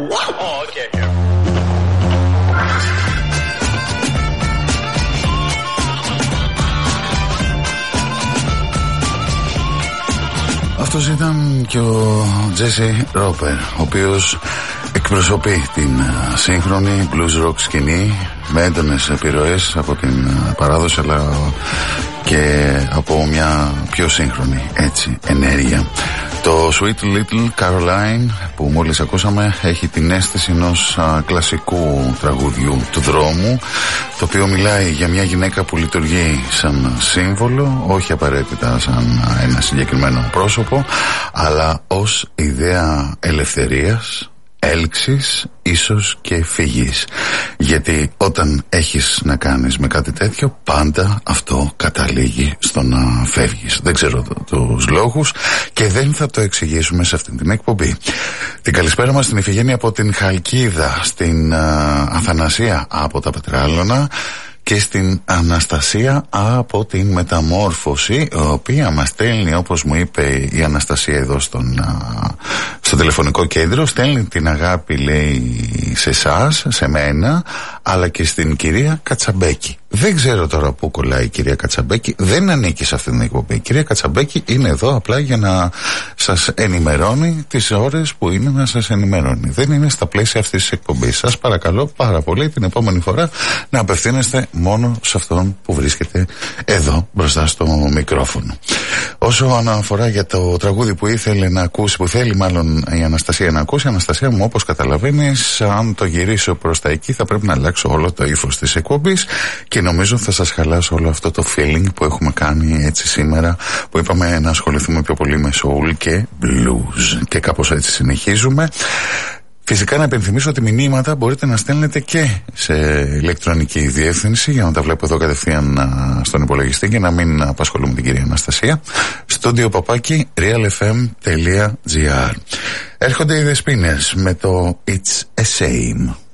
Αυτός ήταν και ο Τζέσι Ρόπερ, ο οποίος εκπροσωπεί την σύγχρονη blues rock σκηνή με έντονες επιρροές από την παράδοση, αλλά και από μια πιο σύγχρονη έτσι ενέργεια. Το Sweet Little Caroline που μόλις ακούσαμε έχει την αίσθηση ενός κλασικού τραγουδιού του δρόμου, το οποίο μιλάει για μια γυναίκα που λειτουργεί σαν σύμβολο, όχι απαραίτητα σαν ένα συγκεκριμένο πρόσωπο, αλλά ως ιδέα ελευθερίας, έλξης, ίσως και φυγής. Γιατί όταν έχεις να κάνεις με κάτι τέτοιο, πάντα αυτό καταλήγει στο να φεύγεις. Δεν ξέρω τους λόγους και δεν θα το εξηγήσουμε σε αυτή την εκπομπή. Την καλησπέρα μας στην Ιφηγένεια από την Χαλκίδα, στην Αθανασία από τα Πετράλωνα και στην Αναστασία από την Μεταμόρφωση, η οποία μας στέλνει, όπως μου είπε η Αναστασία εδώ στο τηλεφωνικό κέντρο, στέλνει την αγάπη, λέει, σε εσάς, σε μένα, αλλά και στην κυρία Κατσαμπέκη. Δεν ξέρω τώρα πού κολλάει η κυρία Κατσαμπέκη, δεν ανήκει σε αυτήν την εκπομπή. Η κυρία Κατσαμπέκη είναι εδώ απλά για να σας ενημερώνει τις ώρες που είναι να σας ενημερώνει. Δεν είναι στα πλαίσια αυτής της εκπομπής. Σας παρακαλώ πάρα πολύ την επόμενη φορά να απευθύνεστε μόνο σε αυτόν που βρίσκεται εδώ μπροστά στο μικρόφωνο. Όσο αναφορά για το τραγούδι που ήθελε να ακούσει, που θέλει μάλλον η Αναστασία να ακούσει, Αναστασία μου, όπως καταλαβαίνεις, αν το γυρίσω προς τα εκεί θα πρέπει να αλλάξω όλο το ύφος της εκπομπής και νομίζω θα σας χαλάσω όλο αυτό το feeling που έχουμε κάνει έτσι σήμερα, που είπαμε να ασχοληθούμε πιο πολύ με soul και blues και κάπως έτσι συνεχίζουμε. Φυσικά να υπενθυμίσω ότι μηνύματα μπορείτε να στέλνετε και σε ηλεκτρονική διεύθυνση, για να τα βλέπω εδώ κατευθείαν στον υπολογιστή και να μην απασχολούμε την κυρία Αναστασία. studio@realfm.gr. Έρχονται οι Δεσποίνες με το It's a Shame.